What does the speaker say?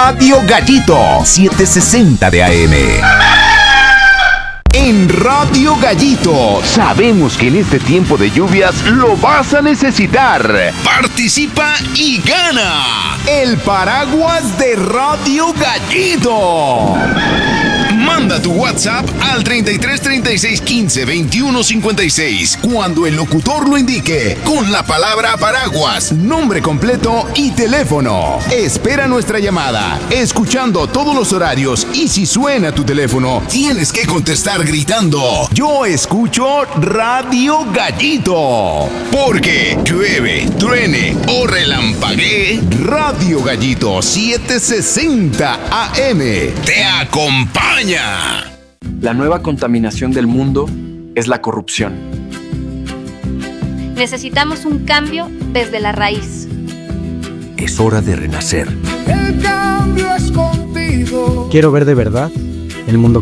Radio Gallito 760 de AM. En Radio Gallito sabemos que en este tiempo de lluvias lo vas a necesitar. Participa y gana el paraguas de Radio Gallito. Manda tu WhatsApp al 33 36 15 21 56 cuando el locutor lo indique con la palabra paraguas, nombre completo y teléfono. Espera nuestra llamada, escuchando todos los horarios, y si suena tu teléfono, tienes que contestar gritando: yo escucho Radio Gallito. Porque llueve, truene o relampaguee, Radio Gallito 760 AM te acompaña. La nueva contaminación del mundo es la corrupción. Necesitamos un cambio desde la raíz. Es hora de renacer. El cambio es contigo. Quiero ver de verdad el mundo